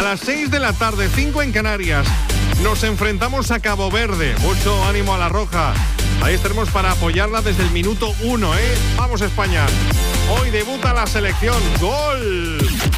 las 6 de la tarde, 5 en Canarias. Nos enfrentamos a Cabo Verde. Mucho ánimo a la roja. Ahí estaremos para apoyarla desde el minuto 1, ¿eh? ¡Vamos, España! Hoy debuta la selección. ¡Gol!